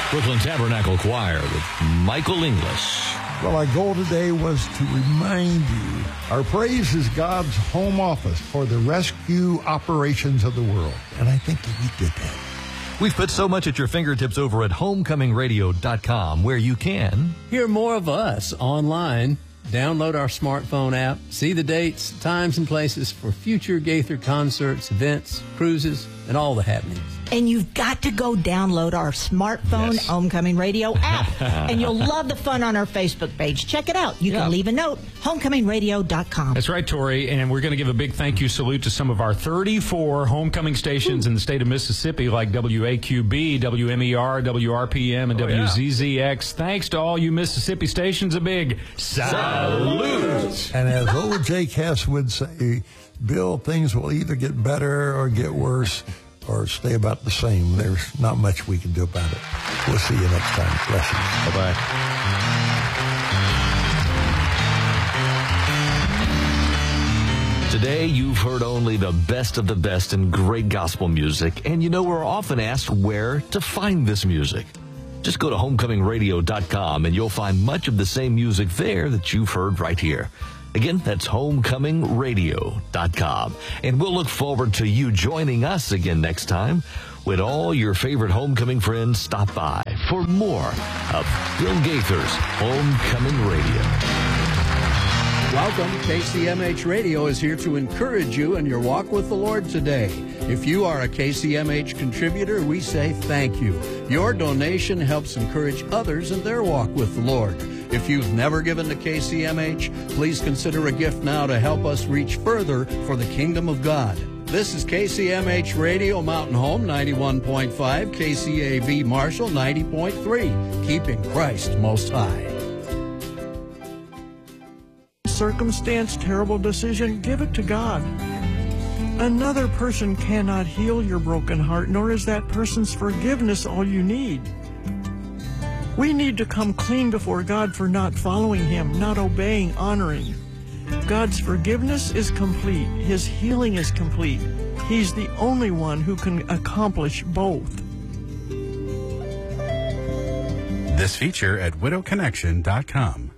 Brooklyn Tabernacle Choir with Michael English. Well, our goal today was to remind you our praise is God's home office for the rescue operations of the world. And I think that we did that. We've put so much at your fingertips over at homecomingradio.com, where you can hear more of us online, download our smartphone app, see the dates, times, and places for future Gaither concerts, events, cruises, and all the happenings. And you've got to go download our smartphone Homecoming Radio app. And you'll love the fun on our Facebook page. Check it out. You can leave a note, homecomingradio.com. That's right, Tori. And we're going to give a big thank you salute to some of our 34 homecoming stations in the state of Mississippi, like WAQB, WMER, WRPM, and WZZX. Thanks to all you Mississippi stations. A big salute. And as old Jay Cass would say, Bill, things will either get better or get worse, or stay about the same. There's not much we can do about it. We'll see you next time. Blessings. Bye-bye. Today, you've heard only the best of the best in great gospel music, and you know we're often asked where to find this music. Just go to homecomingradio.com, and you'll find much of the same music there that you've heard right here. Again, that's homecomingradio.com. And we'll look forward to you joining us again next time when all your favorite homecoming friends stop by for more of Bill Gaither's Homecoming Radio. Welcome. KCMH Radio is here to encourage you in your walk with the Lord today. If you are a KCMH contributor, we say thank you. Your donation helps encourage others in their walk with the Lord. If you've never given to KCMH, please consider a gift now to help us reach further for the kingdom of God. This is KCMH Radio Mountain Home 91.5, KCAV Marshall 90.3, keeping Christ most high. Circumstance, terrible decision, give it to God. Another person cannot heal your broken heart, nor is that person's forgiveness all you need. We need to come clean before God for not following Him, not obeying, honoring. God's forgiveness is complete. His healing is complete. He's the only one who can accomplish both. This feature at widowconnection.com.